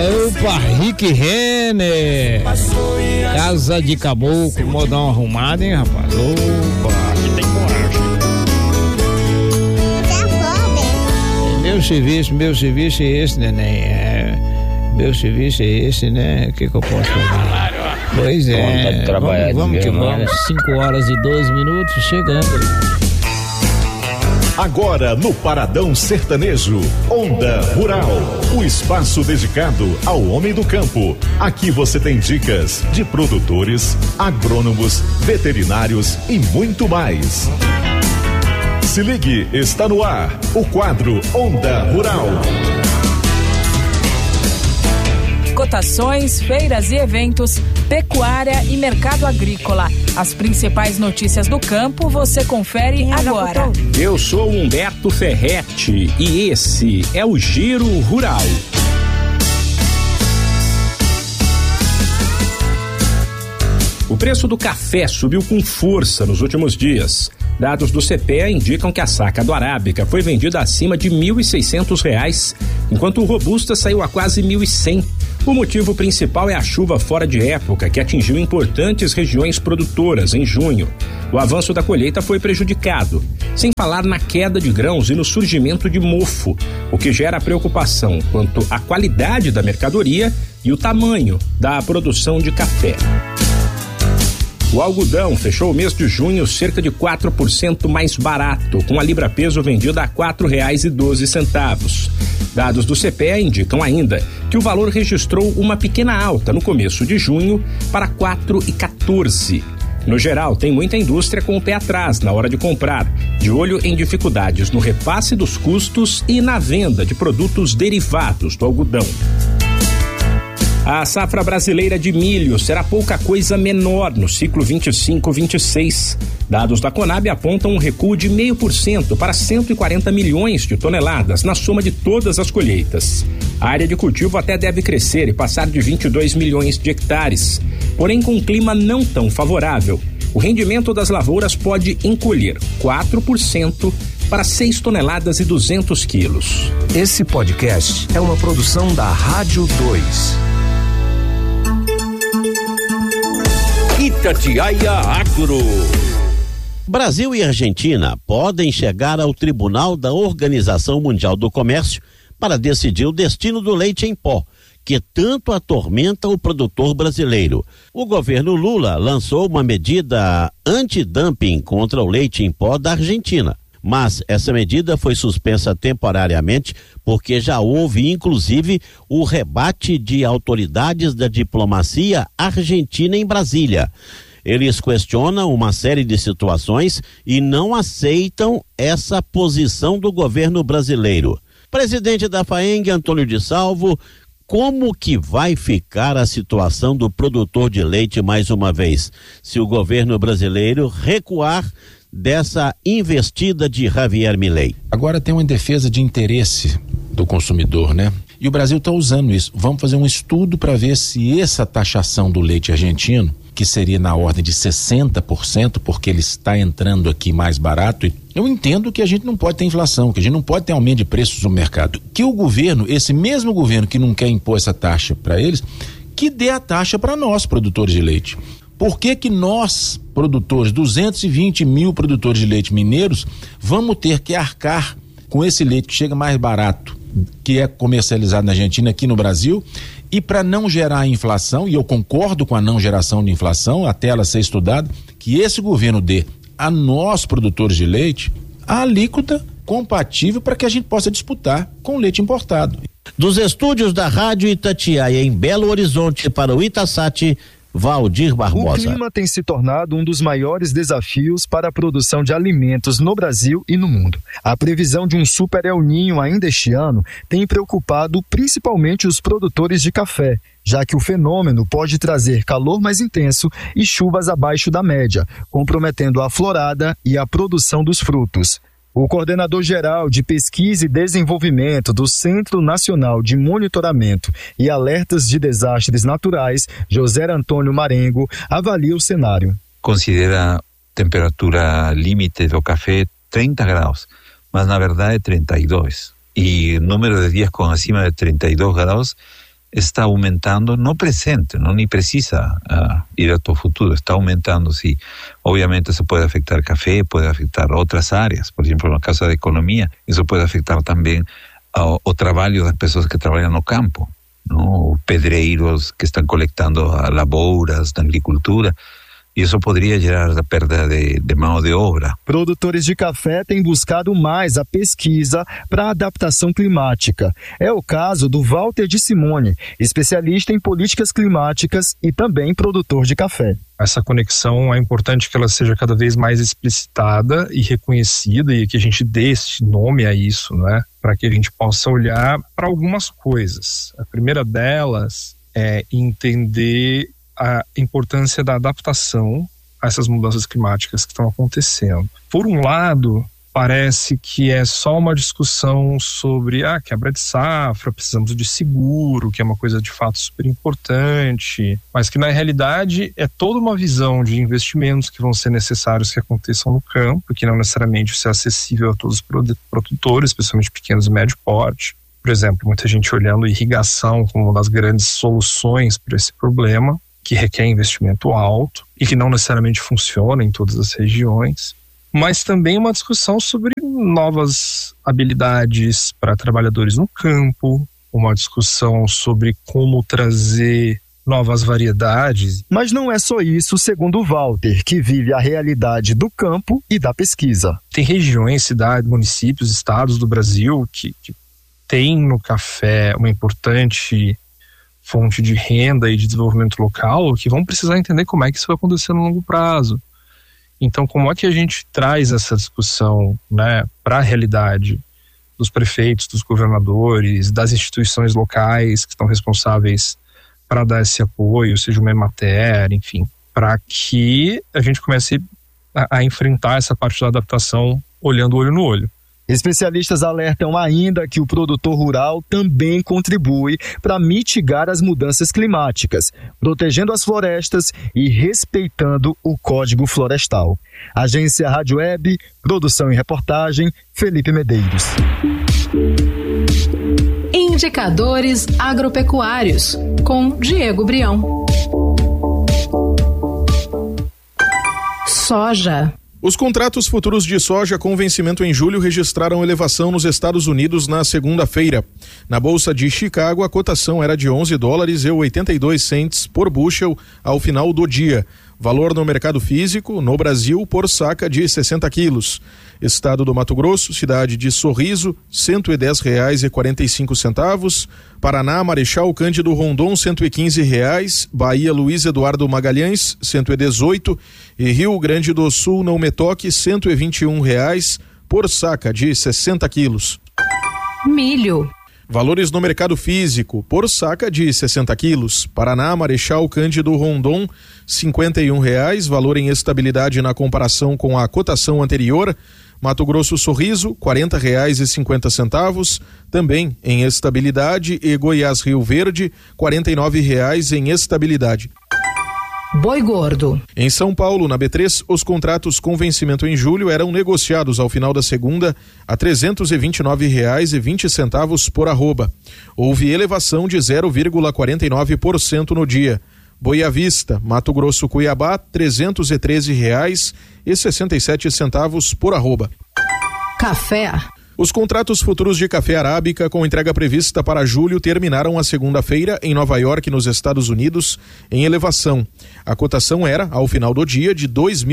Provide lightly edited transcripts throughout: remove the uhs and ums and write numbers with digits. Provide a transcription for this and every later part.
Opa, Rick Renner, Casa de Caboclo, modão arrumado, hein, rapaz? Opa, aqui tem coragem. Meu serviço é esse, neném. Meu serviço é esse, né? O que eu posso fazer? Pois é, vamos que vamos. 5h12, chegando. Agora no Paradão Sertanejo, Onda Rural, o espaço dedicado ao homem do campo. Aqui você tem dicas de produtores, agrônomos, veterinários e muito mais. Se ligue, está no ar o quadro Onda Rural. Cotações, feiras e eventos, pecuária e mercado agrícola. As principais notícias do campo você confere agora. Eu sou Humberto Ferretti e esse é o Giro Rural. O preço do café subiu com força nos últimos dias. Dados do CPEA indicam que a saca do Arábica foi vendida acima de R$ 1.600, enquanto o Robusta saiu a quase R$ 1.100. O motivo principal é a chuva fora de época, que atingiu importantes regiões produtoras em junho. O avanço da colheita foi prejudicado, sem falar na queda de grãos e no surgimento de mofo, o que gera preocupação quanto à qualidade da mercadoria e o tamanho da produção de café. O algodão fechou o mês de junho cerca de 4% mais barato, com a libra-peso vendida a R$ 4,12. Dados do CPEA indicam ainda que o valor registrou uma pequena alta no começo de junho para R$ 4,14. No geral, tem muita indústria com o pé atrás na hora de comprar, de olho em dificuldades no repasse dos custos e na venda de produtos derivados do algodão. A safra brasileira de milho será pouca coisa menor no ciclo 25-26. Dados da Conab apontam um recuo de 0,5% para 140 milhões de toneladas na soma de todas as colheitas. A área de cultivo até deve crescer e passar de 22 milhões de hectares. Porém, com um clima não tão favorável, o rendimento das lavouras pode encolher 4% para 6 toneladas e 200 quilos. Esse podcast é uma produção da Rádio 2. Itatiaia Agro. Brasil e Argentina podem chegar ao Tribunal da Organização Mundial do Comércio para decidir o destino do leite em pó, que tanto atormenta o produtor brasileiro. O governo Lula lançou uma medida antidumping contra o leite em pó da Argentina, mas essa medida foi suspensa temporariamente porque já houve, inclusive, o rebate de autoridades da diplomacia argentina em Brasília. Eles questionam uma série de situações e não aceitam essa posição do governo brasileiro. Presidente da FAENG, Antônio de Salvo, como que vai ficar a situação do produtor de leite mais uma vez, se o governo brasileiro recuar dessa investida de Javier Milei? Agora tem uma defesa de interesse do consumidor, né? E o Brasil está usando isso. Vamos fazer um estudo para ver se essa taxação do leite argentino, que seria na ordem de 60%, porque ele está entrando aqui mais barato. Eu entendo que a gente não pode ter inflação, que a gente não pode ter aumento de preços no mercado. Que o governo, esse mesmo governo que não quer impor essa taxa para eles, que dê a taxa para nós, produtores de leite. Por que nós, produtores, 220 mil produtores de leite mineiros, vamos ter que arcar com esse leite que chega mais barato, que é comercializado na Argentina, aqui no Brasil, e para não gerar inflação, e eu concordo com a não geração de inflação, até ela ser estudada, que esse governo dê a nós, produtores de leite, a alíquota compatível para que a gente possa disputar com leite importado. Dos estúdios da Rádio Itatiaia em Belo Horizonte para o Itasat, Valdir Barbosa. O clima tem se tornado um dos maiores desafios para a produção de alimentos no Brasil e no mundo. A previsão de um super El Niño ainda este ano tem preocupado principalmente os produtores de café, já que o fenômeno pode trazer calor mais intenso e chuvas abaixo da média, comprometendo a florada e a produção dos frutos. O coordenador-geral de Pesquisa e Desenvolvimento do Centro Nacional de Monitoramento e Alertas de Desastres Naturais, José Antônio Marengo, avalia o cenário. Considera temperatura limite do café 30 graus, mas na verdade 32. E o número de dias com acima de 32 graus está aumentando no presente, não nem precisa ir ao futuro, está aumentando, sim. Obviamente isso pode afetar café, pode afetar outras áreas, por exemplo, no caso da economia, isso pode afetar também o trabalho das pessoas que trabalham no campo, não? Pedreiros que estão coletando lavouras na agricultura. E isso poderia gerar a perda de mão de obra. Produtores de café têm buscado mais a pesquisa para a adaptação climática. É o caso do Walter de Simone, especialista em políticas climáticas e também produtor de café. Essa conexão é importante que ela seja cada vez mais explicitada e reconhecida e que a gente dê esse nome a isso, né? Para que a gente possa olhar para algumas coisas. A primeira delas é entender a importância da adaptação a essas mudanças climáticas que estão acontecendo. Por um lado, parece que é só uma discussão sobre quebra de safra, precisamos de seguro, que é uma coisa de fato super importante, mas que na realidade é toda uma visão de investimentos que vão ser necessários que aconteçam no campo, que não necessariamente ser acessível a todos os produtores, especialmente pequenos e médio porte. Por exemplo, muita gente olhando irrigação como uma das grandes soluções para esse problema, que requer investimento alto e que não necessariamente funciona em todas as regiões, mas também uma discussão sobre novas habilidades para trabalhadores no campo, uma discussão sobre como trazer novas variedades. Mas não é só isso, segundo o Walter, que vive a realidade do campo e da pesquisa. Tem regiões, cidades, municípios, estados do Brasil que têm no café uma importante fonte de renda e de desenvolvimento local, que vão precisar entender como é que isso vai acontecer no longo prazo. Então, como é que a gente traz essa discussão, né, para a realidade dos prefeitos, dos governadores, das instituições locais que estão responsáveis para dar esse apoio, seja uma Emater, enfim, para que a gente comece a enfrentar essa parte da adaptação olhando olho no olho. Especialistas alertam ainda que o produtor rural também contribui para mitigar as mudanças climáticas, protegendo as florestas e respeitando o Código Florestal. Agência Rádio Web, produção e reportagem, Felipe Medeiros. Indicadores agropecuários, com Diego Brião. Soja. Os contratos futuros de soja com vencimento em julho registraram elevação nos Estados Unidos na segunda-feira. Na Bolsa de Chicago, a cotação era de $11,82 por bushel ao final do dia. Valor no mercado físico, no Brasil, por saca de 60 quilos. Estado do Mato Grosso, cidade de Sorriso, R$ 110,45. Paraná, Marechal Cândido Rondon, R$ 115. Bahia, Luiz Eduardo Magalhães, R$ 118. E Rio Grande do Sul, Não Metoque, R$ 121 por saca de 60 quilos. Milho. Valores no mercado físico, por saca de 60 quilos. Paraná, Marechal Cândido Rondon, R$ 51, valor em estabilidade na comparação com a cotação anterior. Mato Grosso Sorriso, R$ 40,50, também em estabilidade. E Goiás Rio Verde, R$ 49 em estabilidade. Boi gordo. Em São Paulo, na B3, os contratos com vencimento em julho eram negociados ao final da segunda a R$ 329,20 por arroba. Houve elevação de 0,49% no dia. Boi à vista, Mato Grosso Cuiabá, R$ 313,67 por arroba. Café. Os contratos futuros de café arábica com entrega prevista para julho terminaram a segunda-feira em Nova York, nos Estados Unidos, em elevação. A cotação era, ao final do dia, de R$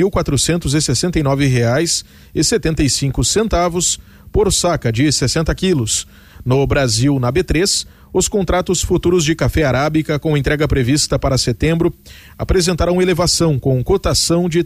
2.469,75 por saca de 60 quilos. No Brasil, na B3, os contratos futuros de café arábica com entrega prevista para setembro apresentaram elevação com cotação de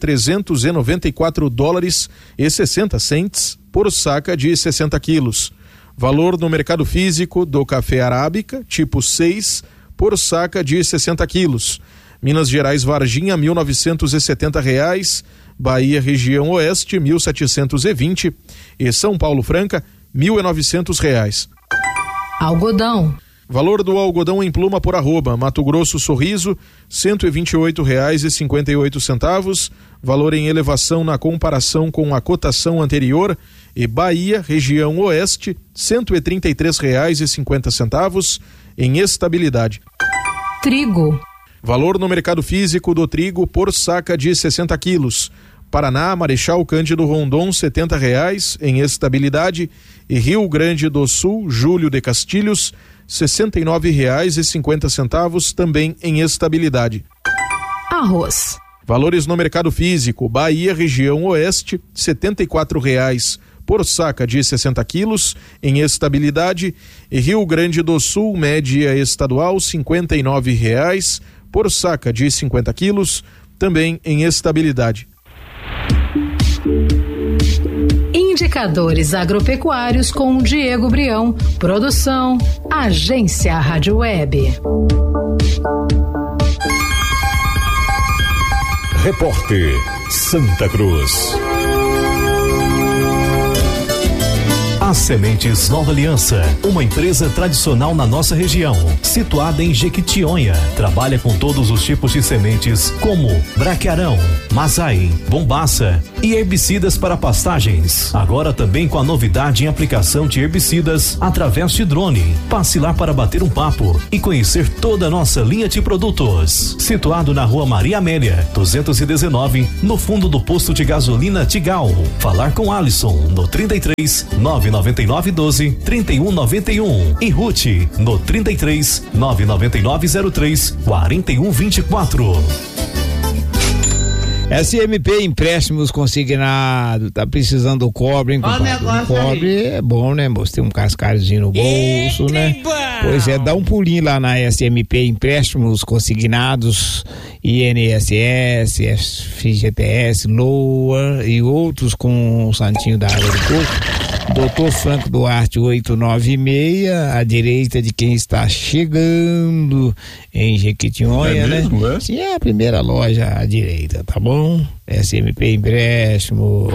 $394,60 por saca de 60 quilos. Valor no mercado físico do café arábica, tipo 6, por saca de 60 quilos. Minas Gerais Varginha, R$ 1.970, Bahia Região Oeste, R$ 1.720 e São Paulo Franca, R$ 1.900. Algodão. Valor do algodão em pluma por arroba, Mato Grosso Sorriso, R$ 128,58, valor em elevação na comparação com a cotação anterior. E Bahia, Região Oeste, R$ 133,50 em estabilidade. Trigo. Valor no mercado físico do trigo por saca de 60 quilos. Paraná, Marechal Cândido Rondon, R$70 em estabilidade. E Rio Grande do Sul, Júlio de Castilhos, R$69,50 também em estabilidade. Arroz. Valores no mercado físico. Bahia, região oeste, R$74 por saca de 60 quilos em estabilidade. E Rio Grande do Sul, média estadual, R$59 por saca de 50 quilos, também em estabilidade. Indicadores agropecuários com Diego Brião. Produção, Agência Rádio Web. Repórter Santa Cruz. As Sementes Nova Aliança, uma empresa tradicional na nossa região, situada em Jequitinhonha. Trabalha com todos os tipos de sementes, como braquiarão, mazai, bombaça e herbicidas para pastagens. Agora também com a novidade em aplicação de herbicidas através de drone. Passe lá para bater um papo e conhecer toda a nossa linha de produtos. Situado na Rua Maria Amélia, 219, no fundo do posto de gasolina Tigal. Falar com Alisson no 33 999 12 31 91 e Ruth no 33 999 03 41 24. SMP Empréstimos Consignados, tá precisando do cobre, hein, compadre? O cobre é bom, né, moço? Tem um cascalhozinho no bolso, né? Pois é, dá um pulinho lá na SMP Empréstimos Consignados, INSS, FGTS, LOA e outros com o santinho da água do coco. Doutor Franco Duarte 896, à direita de quem está chegando em Jequitinhonha, né? Sim, é a primeira loja à direita, tá bom? SMP Empréstimo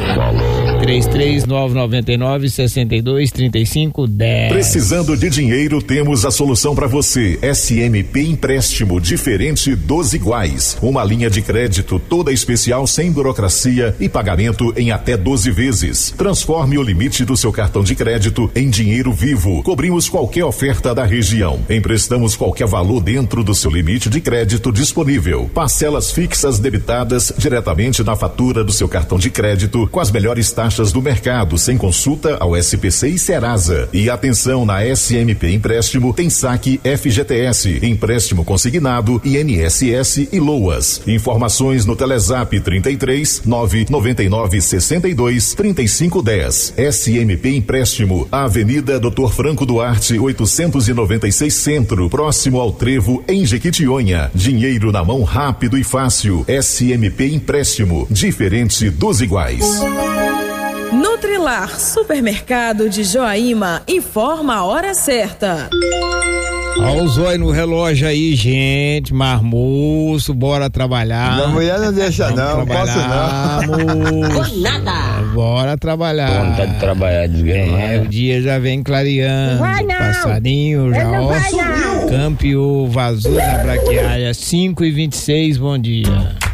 33999-623510. Precisando de dinheiro, temos a solução para você. SMP Empréstimo, diferente dos iguais. Uma linha de crédito toda especial, sem burocracia e pagamento em até 12 vezes. Transforme o limite do seu cartão de crédito em dinheiro vivo. Cobrimos qualquer oferta da região. Emprestamos qualquer valor dentro do seu limite de crédito disponível. Parcelas fixas debitadas diretamente na fatura do seu cartão de crédito com as melhores taxas do mercado, sem consulta ao SPC e Serasa. E atenção, na SMP Empréstimo tem saque FGTS, empréstimo consignado, INSS e LOAS. Informações no Telezap 33 999 62 3510. SMP Empréstimo, Avenida Dr. Franco Duarte 896 Centro, próximo ao Trevo, em Jequitinhonha. Dinheiro na mão rápido e fácil. SMP Empréstimo, diferente dos iguais. Nutrilar, supermercado de Joaíma, informa a hora certa. Olha o zóio no relógio aí, gente, marmoço, bora trabalhar. A mulher não deixa não, posso não. Com nada. Bora trabalhar. Vontade de trabalhar, o dia já vem clareando. Vai não. Passarinho já, ó. Campeou, vazou na braquiária, 5h26, bom dia.